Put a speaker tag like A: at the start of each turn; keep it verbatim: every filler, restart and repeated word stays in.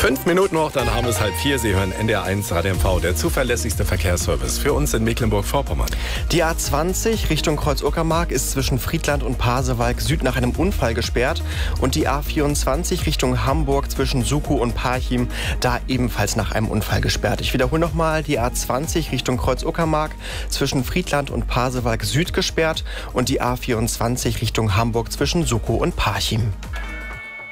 A: Fünf Minuten noch, dann haben wir es halb vier. Sie hören N D R eins Radio M V, der zuverlässigste Verkehrsservice für uns in Mecklenburg-Vorpommern.
B: Die A zwanzig Richtung Kreuz-Uckermark ist zwischen Friedland und Pasewalk Süd nach einem Unfall gesperrt. Und die A vierundzwanzig Richtung Hamburg zwischen Sukow und Parchim, da ebenfalls nach einem Unfall gesperrt. Ich wiederhole nochmal, die A zwanzig Richtung Kreuz-Uckermark zwischen Friedland und Pasewalk Süd gesperrt und die A vierundzwanzig Richtung Hamburg zwischen Sukow und Parchim.